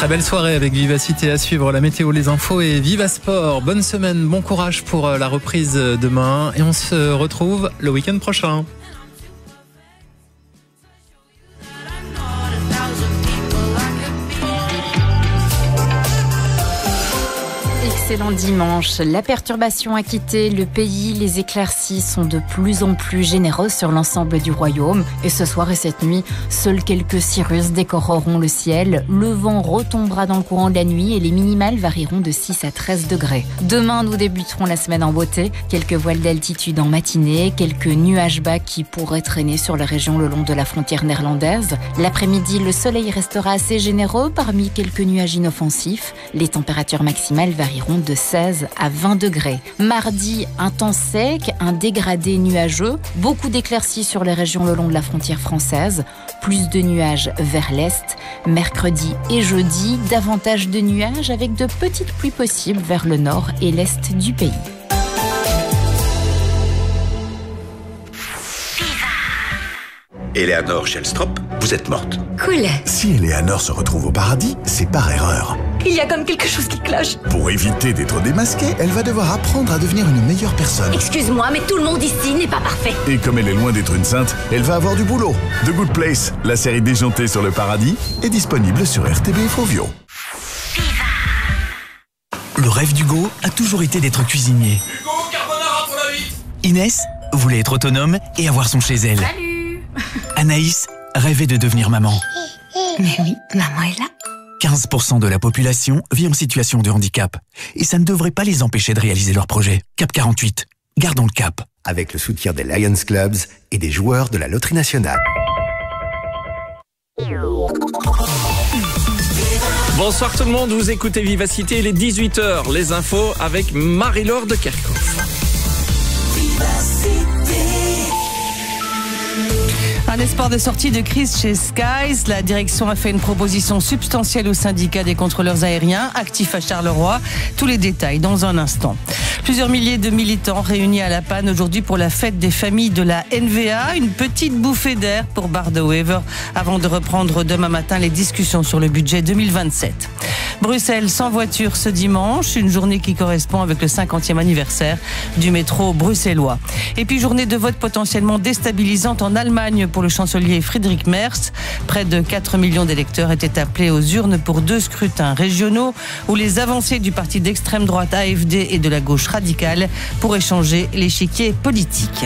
Très belle soirée avec Vivacité à suivre, la météo, les infos et Viva Sport. Bonne semaine, bon courage pour la reprise demain et on se retrouve le week-end prochain. Excellent dimanche. La perturbation a quitté le pays. Les éclaircies sont de plus en plus généreuses sur l'ensemble du royaume. Et ce soir et cette nuit, seuls quelques cirrus décoreront le ciel. Le vent retombera dans le courant de la nuit et les minimales varieront de 6 à 13 degrés. Demain, nous débuterons la semaine en beauté. Quelques voiles d'altitude en matinée, quelques nuages bas qui pourraient traîner sur la région le long de la frontière néerlandaise. L'après-midi, le soleil restera assez généreux parmi quelques nuages inoffensifs. Les températures maximales varieront de 16 à 20 degrés. Mardi, un temps sec, un dégradé nuageux, beaucoup d'éclaircies sur les régions le long de la frontière française, plus de nuages vers l'est. Mercredi et jeudi, davantage de nuages avec de petites pluies possibles vers le nord et l'est du pays. Eleanor Shellstrop, vous êtes morte. Cool. Si Eleanor se retrouve au paradis, c'est par erreur. Il y a comme quelque chose qui cloche. Pour éviter d'être démasquée, elle va devoir apprendre à devenir une meilleure personne. Excuse-moi, mais tout le monde ici n'est pas parfait. Et comme elle est loin d'être une sainte, elle va avoir du boulot. The Good Place, la série déjantée sur le paradis, est disponible sur RTB et Fovio. Le rêve d'Hugo a toujours été d'être cuisinier. Hugo, carbonara pour la vie. Inès voulait être autonome et avoir son chez elle. Salut. Anaïs rêvait de devenir maman. Mais oui, maman est là. 15% de la population vit en situation de handicap. Et ça ne devrait pas les empêcher de réaliser leur projet. Cap 48. Gardons le cap. Avec le soutien des Lions Clubs et des joueurs de la Loterie Nationale. Bonsoir tout le monde, vous écoutez Vivacité, il est 18h. Les infos avec Marie-Laure de Kerkhoff. Un espoir de sortie de crise chez Skies. La direction a fait une proposition substantielle au syndicat des contrôleurs aériens, actif à Charleroi. Tous les détails dans un instant. Plusieurs milliers de militants réunis à La Panne aujourd'hui pour la fête des familles de la NVA. Une petite bouffée d'air pour Bart De Wever avant de reprendre demain matin les discussions sur le budget 2027. Bruxelles sans voiture ce dimanche, une journée qui correspond avec le 50e anniversaire du métro bruxellois. Et puis journée de vote potentiellement déstabilisante en Allemagne pour le chancelier Friedrich Merz. Près de 4 millions d'électeurs étaient appelés aux urnes pour 2 scrutins régionaux où les avancées du parti d'extrême droite AfD et de la gauche radicale pourraient changer l'échiquier politique.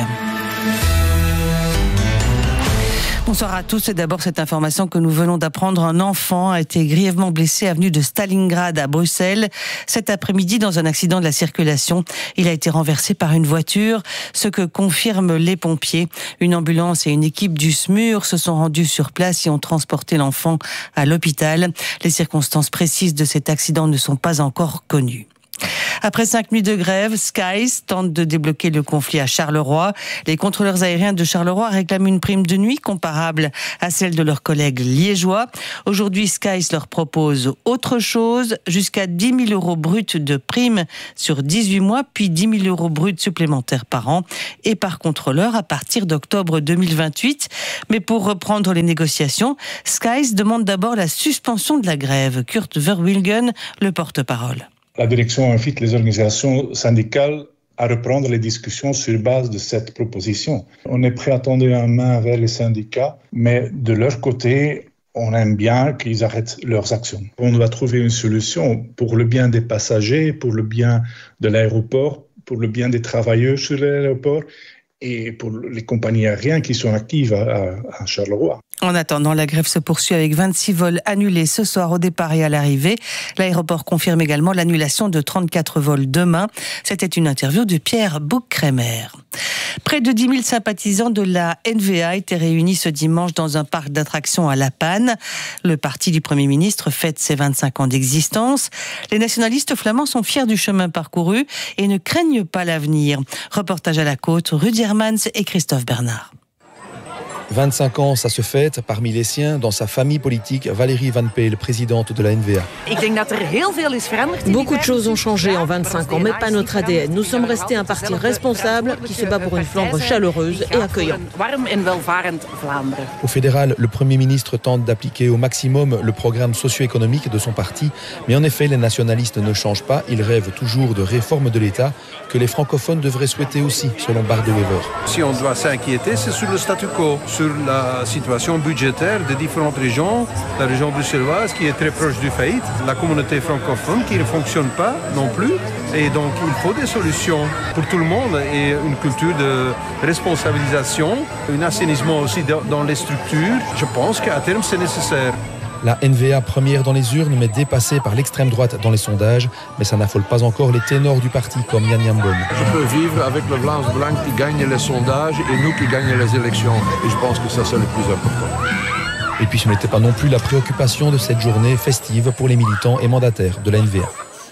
Bonsoir à tous. Et d'abord, cette information que nous venons d'apprendre. Un enfant a été grièvement blessé avenue de Stalingrad à Bruxelles. Cet après-midi, dans un accident de la circulation, il a été renversé par une voiture, ce que confirment les pompiers. Une ambulance et une équipe du SMUR se sont rendus sur place et ont transporté l'enfant à l'hôpital. Les circonstances précises de cet accident ne sont pas encore connues. Après 5 nuits de grève, Skies tente de débloquer le conflit à Charleroi. Les contrôleurs aériens de Charleroi réclament une prime de nuit comparable à celle de leurs collègues liégeois. Aujourd'hui, Skies leur propose autre chose, jusqu'à 10 000 euros bruts de prime sur 18 mois, puis 10 000 euros bruts supplémentaires par an et par contrôleur à partir d'octobre 2028. Mais pour reprendre les négociations, Skies demande d'abord la suspension de la grève. Kurt Verwilgen, le porte-parole. La direction invite les organisations syndicales à reprendre les discussions sur base de cette proposition. On est prêt à tendre la main vers les syndicats, mais de leur côté, on aime bien qu'ils arrêtent leurs actions. On doit trouver une solution pour le bien des passagers, pour le bien de l'aéroport, pour le bien des travailleurs sur l'aéroport et pour les compagnies aériennes qui sont actives à Charleroi. En attendant, la grève se poursuit avec 26 vols annulés ce soir au départ et à l'arrivée. L'aéroport confirme également l'annulation de 34 vols demain. C'était une interview de Pierre Bouck-Kremer. Près de 10 000 sympathisants de la NVA étaient réunis ce dimanche dans un parc d'attractions à La Panne. Le parti du Premier ministre fête ses 25 ans d'existence. Les nationalistes flamands sont fiers du chemin parcouru et ne craignent pas l'avenir. Reportage à la côte, Rudy Hermans et Christophe Bernard. 25 ans, ça se fête parmi les siens, dans sa famille politique. Valérie Van Peel, présidente de la NVA. Beaucoup de choses ont changé en 25 ans, mais pas notre ADN. Nous sommes restés un parti responsable qui se bat pour une Flandre chaleureuse et accueillante. Au fédéral, le Premier ministre tente d'appliquer au maximum le programme socio-économique de son parti. Mais en effet, les nationalistes ne changent pas. Ils rêvent toujours de réforme de l'État que les francophones devraient souhaiter aussi, selon Bardewever. Si on doit s'inquiéter, c'est sur le statu quo, sur la situation budgétaire des différentes régions. La région bruxelloise qui est très proche du faillite, la communauté francophone qui ne fonctionne pas non plus. Et donc il faut des solutions pour tout le monde et une culture de responsabilisation, un assainissement aussi dans les structures. Je pense qu'à terme c'est nécessaire. La NVA première dans les urnes, mais dépassée par l'extrême droite dans les sondages. Mais ça n'affole pas encore les ténors du parti, comme Jan Jambon. Je peux vivre avec le Vlaams Belang qui gagne les sondages et nous qui gagnons les élections. Et je pense que ça, c'est le plus important. Et puis ce n'était pas non plus la préoccupation de cette journée festive pour les militants et mandataires de la NVA.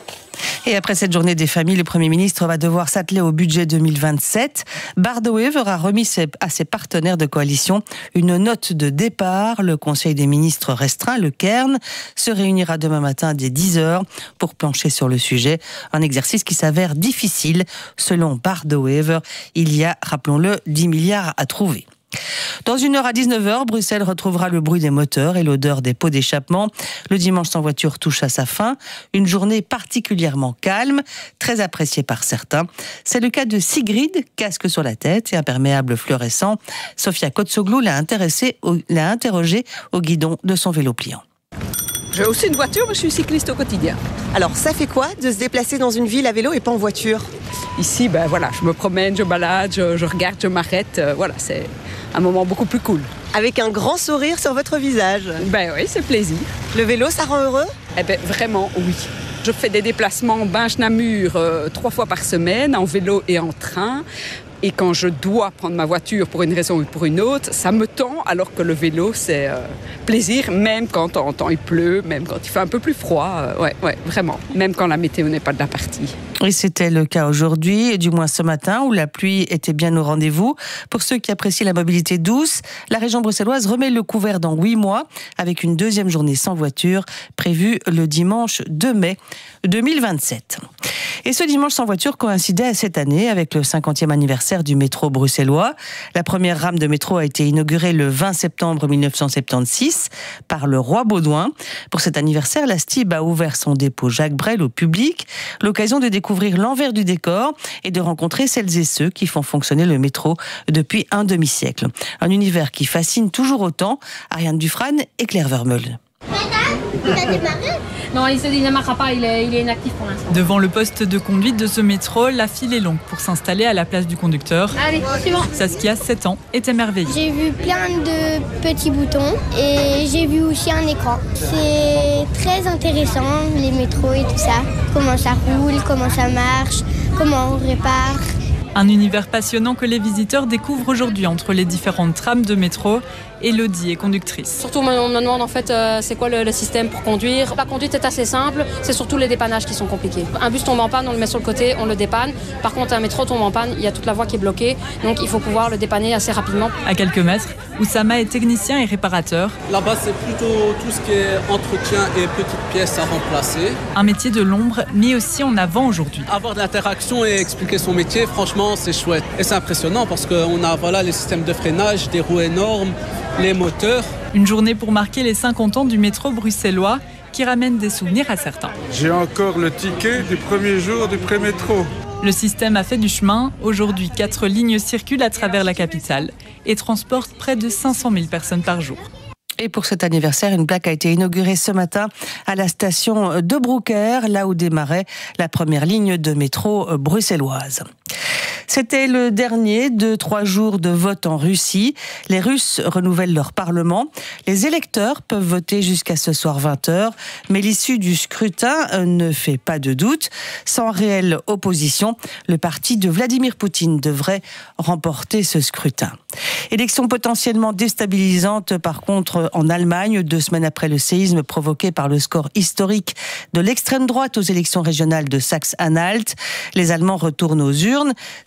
Et après cette journée des familles, le Premier ministre va devoir s'atteler au budget 2027. Bardewever a remis à ses partenaires de coalition une note de départ. Le Conseil des ministres restreint, le Cairn, se réunira demain matin dès 10h pour plancher sur le sujet. Un exercice qui s'avère difficile. Selon Bardewever, il y a, rappelons-le, 10 milliards à trouver. Dans 1h à 19h, Bruxelles retrouvera le bruit des moteurs et l'odeur des pots d'échappement. Le dimanche sans voiture touche à sa fin. Une journée particulièrement calme, très appréciée par certains. C'est le cas de Sigrid, casque sur la tête et imperméable fluorescent. Sofia Kotsoglou l'a interrogée au guidon de son vélo pliant. J'ai aussi une voiture, mais je suis cycliste au quotidien. Alors, ça fait quoi de se déplacer dans une ville à vélo et pas en voiture ? Ici, voilà, je me promène, je balade, je regarde, je m'arrête. Voilà, c'est un moment beaucoup plus cool. Avec un grand sourire sur votre visage. Oui, c'est plaisir. Le vélo, ça rend heureux ? Vraiment, oui. Je fais des déplacements Binche-Namur 3 fois par semaine, en vélo et en train. Et quand je dois prendre ma voiture pour une raison ou pour une autre, ça me tend, alors que le vélo, c'est plaisir, même quand en temps il pleut, même quand il fait un peu plus froid. Ouais, vraiment. Même quand la météo n'est pas de la partie. Et c'était le cas aujourd'hui, et du moins ce matin, où la pluie était bien au rendez-vous. Pour ceux qui apprécient la mobilité douce, la région bruxelloise remet le couvert dans 8 mois, avec une deuxième journée sans voiture, prévue le dimanche 2 mai 2027. Et ce dimanche sans voiture coïncidait cette année avec le 50e anniversaire du métro bruxellois. La première rame de métro a été inaugurée le 20 septembre 1976 par le roi Baudouin. Pour cet anniversaire, la STIB a ouvert son dépôt Jacques Brel au public, l'occasion de découvrir l'envers du décor et de rencontrer celles et ceux qui font fonctionner le métro depuis un demi-siècle. Un univers qui fascine toujours autant Ariane Dufresne et Claire Vermeulen. Il a démarré ? Non, il ne se démarrera pas, il est inactif pour l'instant. Devant le poste de conduite de ce métro, la file est longue pour s'installer à la place du conducteur. Allez, suivant. Saskia, 7 ans, est émerveillée. J'ai vu plein de petits boutons et j'ai vu aussi un écran. C'est très intéressant, les métros et tout ça. Comment ça roule, comment ça marche, comment on répare. Un univers passionnant que les visiteurs découvrent aujourd'hui entre les différentes trames de métro. Elodie est conductrice. Surtout, on me demande en fait c'est quoi le système pour conduire. La conduite est assez simple, c'est surtout les dépannages qui sont compliqués. Un bus tombe en panne, on le met sur le côté, on le dépanne. Par contre, un métro tombe en panne, il y a toute la voie qui est bloquée, donc il faut pouvoir le dépanner assez rapidement. À quelques mètres, Oussama est technicien et réparateur. Là-bas, c'est plutôt tout ce qui est entretien et petites pièces à remplacer. Un métier de l'ombre, mis aussi en avant aujourd'hui. Avoir de l'interaction et expliquer son métier, franchement, c'est chouette. Et c'est impressionnant parce qu'on a les systèmes de freinage, des roues énormes, les moteurs. Une journée pour marquer les 50 ans du métro bruxellois qui ramène des souvenirs à certains. J'ai encore le ticket du premier jour du pré-métro. Le système a fait du chemin. Aujourd'hui, 4 lignes circulent à travers la capitale et transportent près de 500 000 personnes par jour. Et pour cet anniversaire, une plaque a été inaugurée ce matin à la station de Brouckère, là où démarrait la première ligne de métro bruxelloise. C'était le dernier de 3 jours de vote en Russie. Les Russes renouvellent leur parlement. Les électeurs peuvent voter jusqu'à ce soir 20h, mais l'issue du scrutin ne fait pas de doute. Sans réelle opposition, le parti de Vladimir Poutine devrait remporter ce scrutin. Élection potentiellement déstabilisante par contre en Allemagne, 2 semaines après le séisme provoqué par le score historique de l'extrême droite aux élections régionales de Saxe-Anhalt. Les Allemands retournent aux urnes.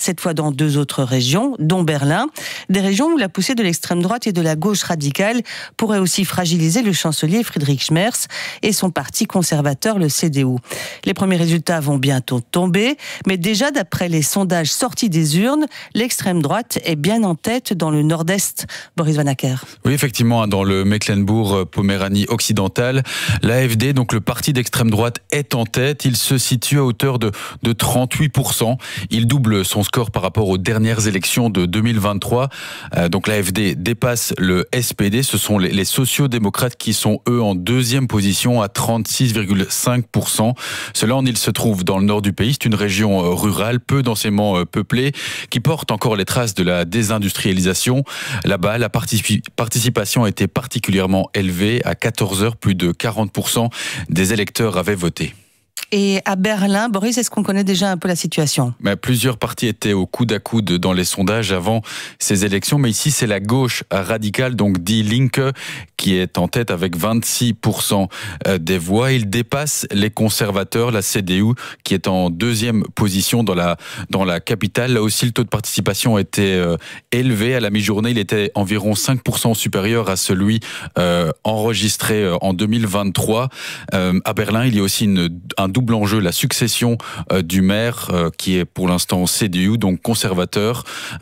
cette fois dans 2 autres régions, dont Berlin. Des régions où la poussée de l'extrême droite et de la gauche radicale pourrait aussi fragiliser le chancelier Friedrich Merz et son parti conservateur, le CDU. Les premiers résultats vont bientôt tomber, mais déjà d'après les sondages sortis des urnes, l'extrême droite est bien en tête dans le nord-est. Boris Van Acker. Oui, effectivement, dans le Mecklembourg-Poméranie occidentale, l'AfD, donc le parti d'extrême droite, est en tête. Il se situe à hauteur de 38%. Il double son score par rapport aux dernières élections de 2023. Donc l'AfD dépasse le SPD. Ce sont les sociaux-démocrates qui sont, eux, en deuxième position à 36,5%. Cela, il se trouve dans le nord du pays. C'est une région rurale, peu densément peuplée, qui porte encore les traces de la désindustrialisation. Là-bas, la participation a été particulièrement élevée. À 14h, plus de 40% des électeurs avaient voté. Et à Berlin, Boris, est-ce qu'on connaît déjà un peu la situation ? Plusieurs partis étaient au coude à coude dans les sondages avant ces élections, mais ici c'est la gauche radicale, donc Die Linke, qui est en tête avec 26% des voix. Il dépasse les conservateurs, la CDU, qui est en deuxième position dans la capitale. Là aussi, le taux de participation était élevé. À la mi-journée, il était environ 5% supérieur à celui enregistré en 2023. À Berlin, il y a aussi un double enjeu, la succession du maire qui est pour l'instant CDU, donc conservateur,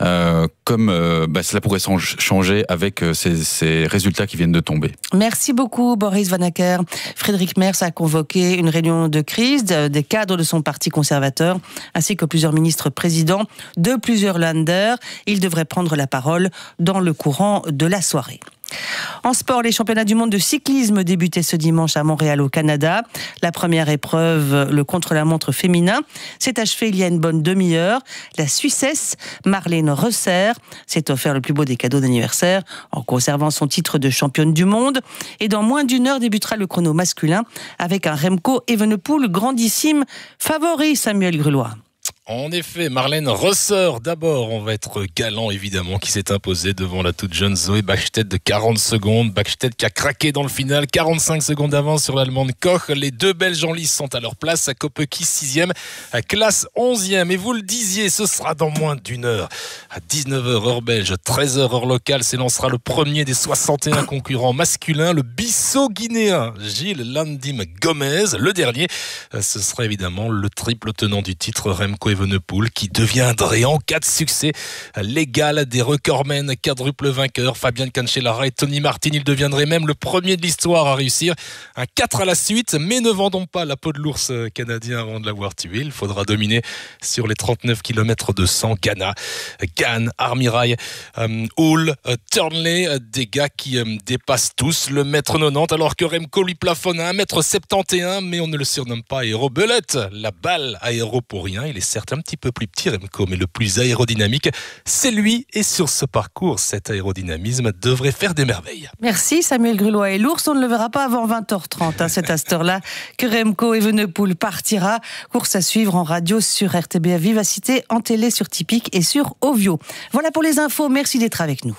cela pourrait changer avec ces résultats qui viennent de tomber. Merci beaucoup Boris Van Acker. Friedrich Merz a convoqué une réunion de crise des cadres de son parti conservateur ainsi que plusieurs ministres présidents de plusieurs Länder. Il devrait prendre la parole dans le courant de la soirée. En sport, les championnats du monde de cyclisme débutaient ce dimanche à Montréal au Canada. La première épreuve, le contre-la-montre féminin, s'est achevée il y a une bonne demi-heure. La Suissesse, Marlene Reusser, s'est offert le plus beau des cadeaux d'anniversaire en conservant son titre de championne du monde. Et dans moins d'une heure débutera le chrono masculin avec un Remco Evenepoel grandissime favori, Samuel Grulois. En effet, Marlene Reusser, d'abord, on va être galant évidemment, qui s'est imposée devant la toute jeune Zoé Bachstedt de 40 secondes. Bachstedt qui a craqué dans le final, 45 secondes d'avance sur l'Allemande Koch. Les 2 Belges en lice sont à leur place, à Kopecky 6e, à Klaas 11e. Et vous le disiez, ce sera dans moins d'une heure. À 19h heure belge, 13h heure locale, s'élancera le premier des 61 concurrents masculins, le Bissau-Guinéen Gilles Landim Gomez. Le dernier, ce sera évidemment le triple tenant du titre, Remco Evenepoel, qui deviendrait en cas de succès l'égal des recordmen quadruple vainqueurs Fabian Cancellara et Tony Martin. Il deviendrait même le premier de l'histoire à réussir un 4 à la suite, mais ne vendons pas la peau de l'ours canadien avant de l'avoir tué. Il faudra dominer sur les 39 km de 100 Ghana, Gann, Armirail, Hull, Turnley, des gars qui dépassent tous le 1m90 alors que Remco lui plafonne à 1m71, mais on ne le surnomme pas aérobelette, la balle aéro pour rien. Il est certes un petit peu plus petit Remco, mais le plus aérodynamique, c'est lui. Et sur ce parcours, cet aérodynamisme devrait faire des merveilles. Merci Samuel Grulois. Et l'ours, on ne le verra pas avant 20h30. C'est à cette heure-là que Remco Evenepoel partira. Course à suivre en radio sur RTBF Vivacité, en télé sur Tipic et sur Ovio. Voilà pour les infos. Merci d'être avec nous.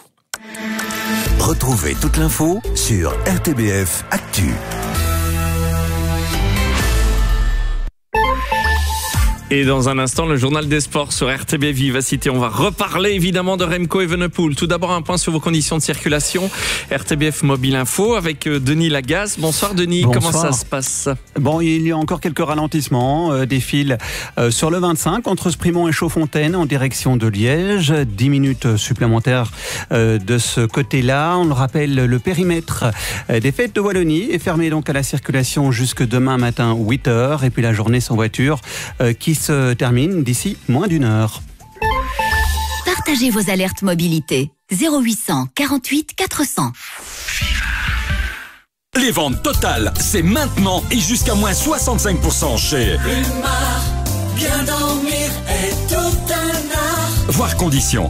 Retrouvez toute l'info sur RTBF Actu. Et dans un instant, le journal des sports sur RTBF Vivacité. On va reparler évidemment de Remco Evenepoel. Tout d'abord, un point sur vos conditions de circulation. RTBF Mobile Info avec Denis Lagasse. Bonsoir Denis, Bonsoir. Comment ça se passe ? Bon, il y a encore quelques ralentissements, des files sur le 25 entre Sprimont et Chaudfontaine en direction de Liège. 10 minutes supplémentaires de ce côté-là. On le rappelle, le périmètre des fêtes de Wallonie est fermé donc à la circulation jusque demain matin 8h. Et puis la journée sans voiture qui se termine d'ici moins d'une heure. Partagez vos alertes mobilité. 0800 48 400. Les ventes totales, c'est maintenant et jusqu'à moins 65% chez Plumard, bien dormir est tout un art. Voir conditions.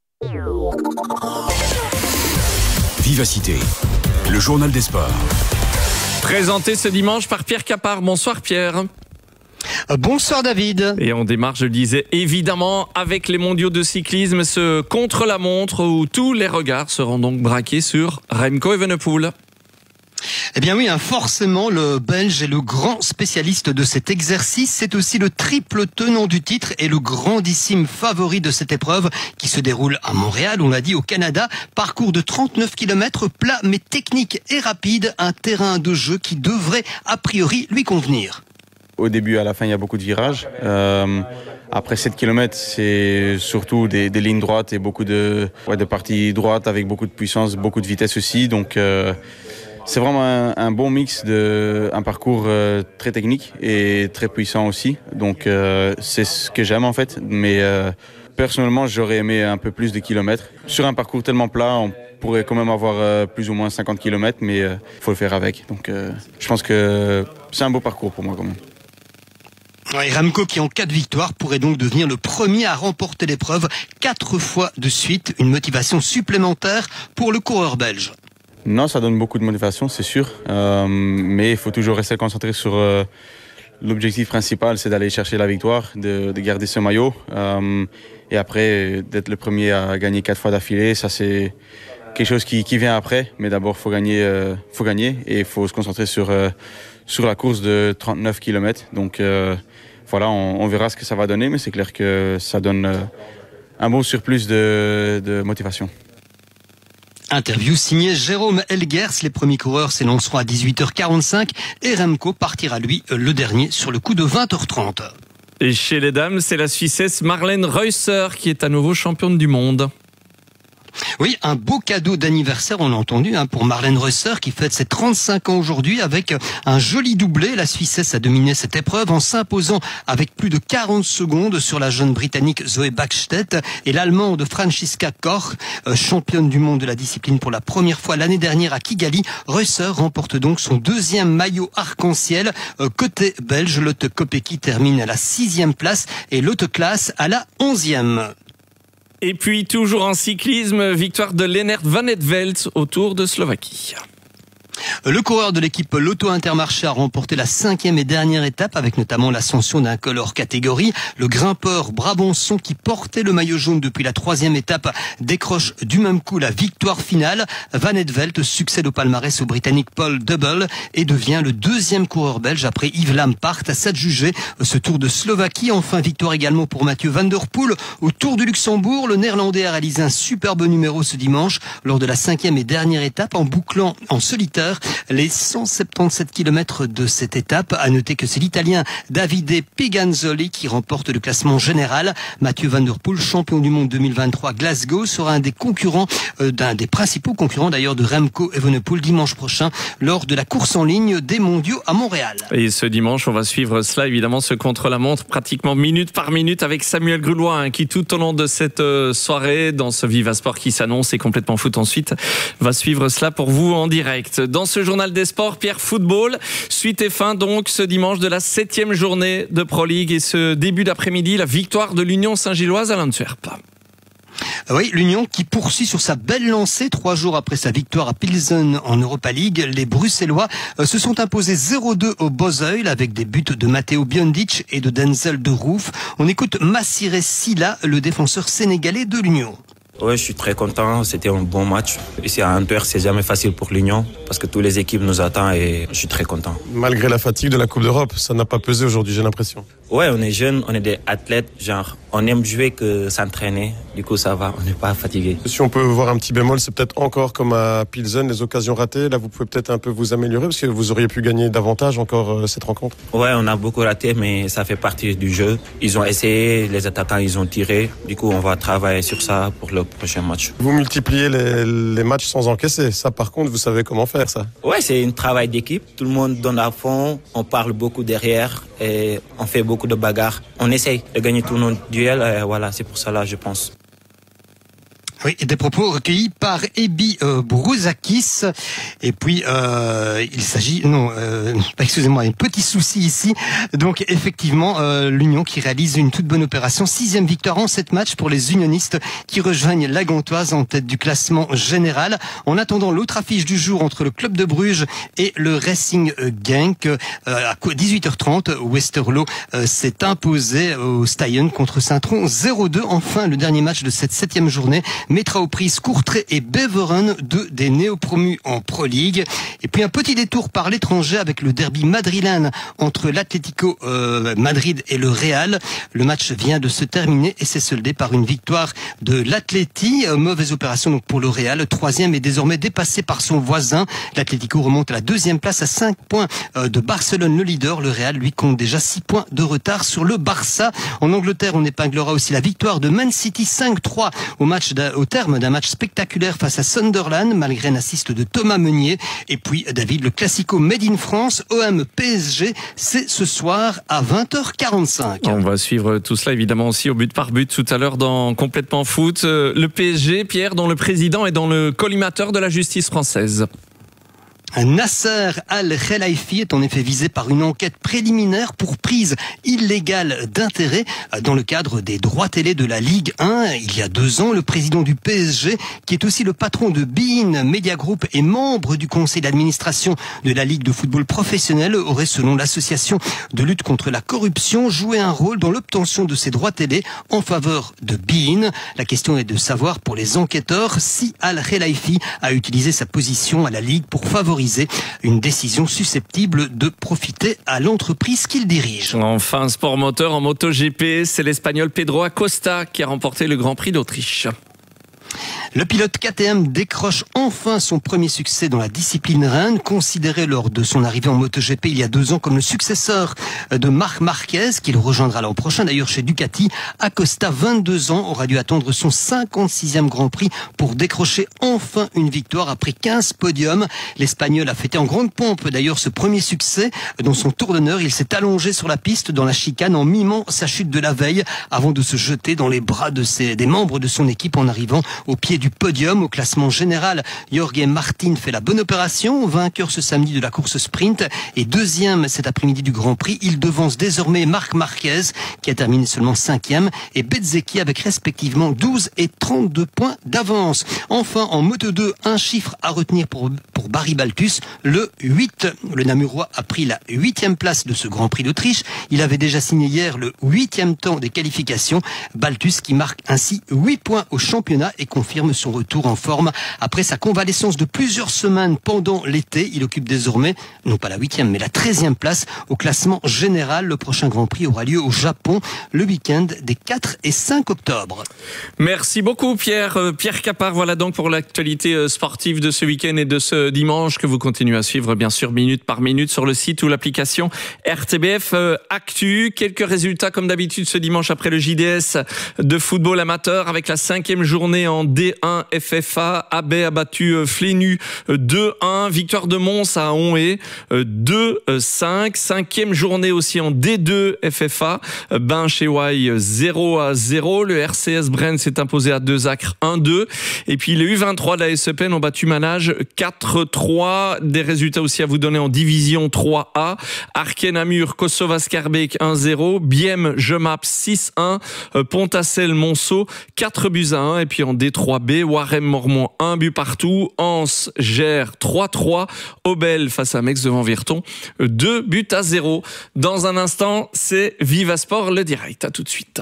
Vivacité, le journal des sports. Présenté ce dimanche par Pierre Capard. Bonsoir Pierre. Bonsoir David. Et on démarre, je le disais, évidemment avec les mondiaux de cyclisme, ce contre-la-montre où tous les regards seront donc braqués sur Remco Evenepoel. Eh bien oui, forcément, le Belge est le grand spécialiste de cet exercice. C'est aussi le triple tenant du titre et le grandissime favori de cette épreuve qui se déroule à Montréal, on l'a dit, au Canada. Parcours de 39 km, plat mais technique et rapide. Un terrain de jeu qui devrait a priori lui convenir. Au début, à la fin, il y a beaucoup de virages. Après 7 km, c'est surtout des lignes droites et beaucoup de parties droites avec beaucoup de puissance, beaucoup de vitesse aussi. Donc, c'est vraiment un bon mix un parcours très technique et très puissant aussi. Donc, c'est ce que j'aime en fait. Mais personnellement, j'aurais aimé un peu plus de kilomètres. Sur un parcours tellement plat, on pourrait quand même avoir plus ou moins 50 km, mais il faut le faire avec. Donc, je pense que c'est un beau parcours pour moi quand même. Et Remco, qui en 4 victoires, pourrait donc devenir le premier à remporter l'épreuve 4 fois de suite. Une motivation supplémentaire pour le coureur belge. Non, ça donne beaucoup de motivation, c'est sûr. Mais il faut toujours rester concentré sur l'objectif principal, c'est d'aller chercher la victoire, de garder ce maillot. Et après, d'être le premier à gagner 4 fois d'affilée, ça c'est quelque chose qui vient après. Mais d'abord, il faut gagner et il faut se concentrer sur la course de 39 km. Donc voilà, on verra ce que ça va donner, mais c'est clair que ça donne un bon surplus de motivation. Interview signée Jérôme Elgers. Les premiers coureurs s'élanceront à 18h45 et Remco partira lui le dernier sur le coup de 20h30. Et chez les dames, c'est la Suissesse Marlène Reusser qui est à nouveau championne du monde. Oui, un beau cadeau d'anniversaire, on l'a entendu, pour Marlène Reusser qui fête ses 35 ans aujourd'hui avec un joli doublé. La Suissesse a dominé cette épreuve en s'imposant avec plus de 40 secondes sur la jeune Britannique Zoe Bachstedt et l'Allemande Franziska Koch, championne du monde de la discipline pour la première fois l'année dernière à Kigali. Reusser remporte donc son 2e maillot arc-en-ciel. Côté belge, Lotte Kopecky termine à la 6e place et Lotte Klaas à la 11e. Et puis, toujours en cyclisme, victoire de Lennart Van Etvelt au Tour de Slovaquie. Le coureur de l'équipe Lotto Intermarché a remporté la 5e et dernière étape avec notamment l'ascension d'un col hors catégorie. Le grimpeur Brabançon qui portait le maillot jaune depuis la 3e étape décroche du même coup la victoire finale. Van Etvelt succède au palmarès au Britannique Paul Double et devient le 2e coureur belge après Yves Lampaert à s'adjuger ce Tour de Slovaquie. Enfin, victoire également pour Mathieu Van Der Poel au Tour du Luxembourg. Le Néerlandais a réalisé un superbe numéro ce dimanche lors de la 5e et dernière étape en bouclant en solitaire les 177 km de cette étape. À noter que c'est l'Italien Davide Piganzoli qui remporte le classement général. Mathieu Van Der Poel, champion du monde 2023 Glasgow, sera un des principaux concurrents d'ailleurs de Remco Evenepoel dimanche prochain lors de la course en ligne des mondiaux à Montréal. Et ce dimanche, on va suivre cela évidemment, ce contre-la-montre pratiquement minute par minute avec Samuel Grulois qui tout au long de cette soirée dans ce Viva Sport qui s'annonce et complètement foot ensuite va suivre cela pour vous en direct. Dans ce journal des sports, Pierre, football, suite et fin donc ce dimanche de la 7e journée de Pro League et ce début d'après-midi, la victoire de l'Union Saint-Gilloise à l'Antwerp. Oui, l'Union qui poursuit sur sa belle lancée 3 jours après sa victoire à Pilsen en Europa League. Les Bruxellois se sont imposés 0-2 au Bosuil avec des buts de Matteo Biondic et de Denzel de Roof. On écoute Massiré Silla, le défenseur sénégalais de l'Union. Oui, je suis très content. C'était un bon match. Ici à Antwerp, c'est jamais facile pour l'Union parce que toutes les équipes nous attendent et je suis très content. Malgré la fatigue de la Coupe d'Europe, ça n'a pas pesé aujourd'hui, j'ai l'impression. Ouais, on est jeunes, on est des athlètes, on aime jouer que s'entraîner. Du coup, ça va, on n'est pas fatigué. Si on peut voir un petit bémol, c'est peut-être encore comme à Pilsen, les occasions ratées. Là, vous pouvez peut-être un peu vous améliorer parce que vous auriez pu gagner davantage encore cette rencontre. Ouais, on a beaucoup raté, mais ça fait partie du jeu. Ils ont essayé, les attaquants, ils ont tiré. Du coup, on va travailler sur ça pour le prochain match. Vous multipliez les matchs sans encaisser. Ça, par contre, vous savez comment faire ça. Ouais, c'est un travail d'équipe. Tout le monde donne à fond. On parle beaucoup derrière et on fait beaucoup de bagarres. On essaye de gagner tous nos duels. Et voilà, c'est pour ça là, je pense. Oui, des propos recueillis par Ebi Brouzakis. Et puis, il s'agit... excusez-moi, un petit souci ici. Donc, effectivement, l'Union qui réalise une toute bonne opération. 6e victoire en 7 matchs pour les unionistes qui rejoignent la Gantoise en tête du classement général. En attendant l'autre affiche du jour entre le Club de Bruges et le Racing Genk, à 18h30, Westerlo s'est imposé au Stadion contre Saint-Tron 0-2. Enfin, le dernier match de cette 7e journée mettra aux prises Courtrai et Beveren, deux des néopromus en Pro League. Et puis un petit détour par l'étranger avec le derby madrilène entre l'Atlético Madrid et le Real. Le match vient de se terminer et s'est soldé par une victoire de l'Atleti. Mauvaise opération donc pour le Real. Le troisième est désormais dépassé par son voisin. L'Atlético remonte à la deuxième place à 5 points de Barcelone, le leader. Le Real, lui, compte déjà 6 points de retard sur le Barça. En Angleterre, on épinglera aussi la victoire de Man City 5-3 au terme d'un match spectaculaire face à Sunderland, malgré un assist de Thomas Meunier. Et puis, David, le classico Made in France, OM PSG, c'est ce soir à 20h45. On va suivre tout cela évidemment aussi au but par but tout à l'heure dans Complètement Foot. Le PSG, Pierre, dont le président est dans le collimateur de la justice française. Nasser Al-Khelaifi est en effet visé par une enquête préliminaire pour prise illégale d'intérêt dans le cadre des droits télé de la Ligue 1. Il y a 2 ans, le président du PSG, qui est aussi le patron de beIN Media Group et membre du conseil d'administration de la Ligue de football professionnel, aurait, selon l'association de lutte contre la corruption, joué un rôle dans l'obtention de ces droits télé en faveur de beIN. La question est de savoir pour les enquêteurs si Al-Khelaifi a utilisé sa position à la Ligue pour favoriser une décision susceptible de profiter à l'entreprise qu'il dirige. Enfin, sport moteur en MotoGP, c'est l'Espagnol Pedro Acosta qui a remporté le Grand Prix d'Autriche. Le pilote KTM décroche enfin son premier succès dans la discipline reine, considéré lors de son arrivée en MotoGP il y a 2 ans comme le successeur de Marc Marquez, qu'il rejoindra l'an prochain d'ailleurs chez Ducati. Acosta, 22 ans, aura dû attendre son 56e Grand Prix pour décrocher enfin une victoire après 15 podiums. L'Espagnol a fêté en grande pompe d'ailleurs ce premier succès. Dans son tour d'honneur, il s'est allongé sur la piste dans la chicane en mimant sa chute de la veille avant de se jeter dans les bras des membres de son équipe en arrivant au pied du podium. Au classement général, Jorge Martin fait la bonne opération, vainqueur ce samedi de la course sprint et 2e cet après-midi du Grand Prix. Il devance désormais Marc Marquez qui a terminé seulement 5e et Bezzecchi avec respectivement 12 et 32 points d'avance. Enfin, en Moto 2, un chiffre à retenir pour Barry Baltus, le 8. Le Namurois a pris la 8e place de ce Grand Prix d'Autriche. Il avait déjà signé hier le 8e temps des qualifications. Baltus qui marque ainsi 8 points au championnat et confirme son retour en forme après sa convalescence de plusieurs semaines pendant l'été. Il occupe désormais, non pas la 8e, mais la 13e place au classement général. Le prochain Grand Prix aura lieu au Japon le week-end des 4 et 5 octobre. Merci beaucoup Pierre. Pierre Capard, voilà donc pour l'actualité sportive de ce week-end et de ce dimanche que vous continuez à suivre bien sûr minute par minute sur le site ou l'application RTBF Actu. Quelques résultats comme d'habitude ce dimanche après le JDS de football amateur avec la 5e journée en D1 FFA. Abay a battu Flénu 2-1. Victoire de Mons à Onhaye 2-5. 5e journée aussi en D2 FFA. Binche et Wye 0-0. Le RCS Brenne s'est imposé à 2 acres 1-2. Et puis les U23 de la SEPN ont battu Manage 4-3. Des résultats aussi à vous donner en division 3A. Arken Namur, Kosova Scarbeck 1-0. Biem Jemap 6-1. Pontacel Monceau 4-1. Et puis en D3B, Warem Mormont 1 but partout. Anse Gers 3-3. Obel face à Mex devant Virton 2-0. Dans un instant, c'est Viva Sport, le direct. À tout de suite.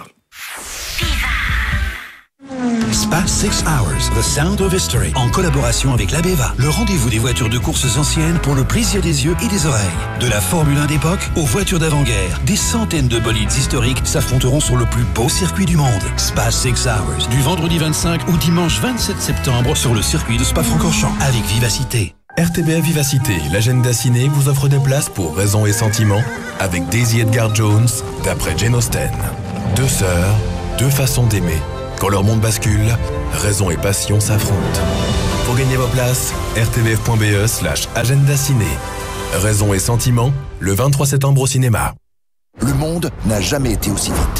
Spa 6 Hours, The Sound of History, en collaboration avec l'Abeva, le rendez-vous des voitures de courses anciennes pour le plaisir des yeux et des oreilles. De la Formule 1 d'époque aux voitures d'avant-guerre, des centaines de bolides historiques s'affronteront sur le plus beau circuit du monde. Spa 6 Hours, du vendredi 25 au dimanche 27 septembre sur le circuit de Spa-Francorchamps, avec Vivacité. RTBF Vivacité, l'agenda ciné vous offre des places pour Raison et Sentiment avec Daisy Edgar Jones, d'après Jane Austen. 2 sœurs, 2 façons d'aimer. Quand leur monde bascule, raison et passion s'affrontent. Pour gagner vos places, rtbf.be/agenda ciné. Raison et Sentiment, le 23 septembre au cinéma. Le monde n'a jamais été aussi vite.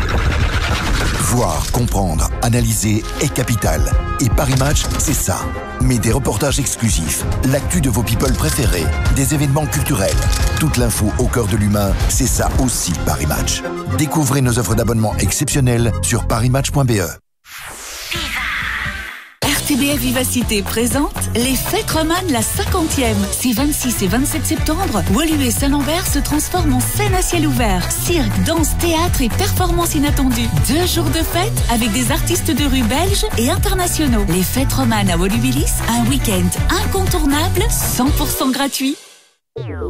Voir, comprendre, analyser est capital. Et Paris Match, c'est ça. Mais des reportages exclusifs, l'actu de vos people préférés, des événements culturels, toute l'info au cœur de l'humain, c'est ça aussi Paris Match. Découvrez nos offres d'abonnement exceptionnelles sur parismatch.be. RTBF Vivacité présente les Fêtes romanes la 50e. Ces 26 et 27 septembre, Woluwe Saint-Lambert se transforme en scène à ciel ouvert. Cirque, danse, théâtre et performances inattendues. 2 jours de fête avec des artistes de rue belges et internationaux. Les Fêtes romanes à Woluwe-Lys, un week-end incontournable, 100% gratuit.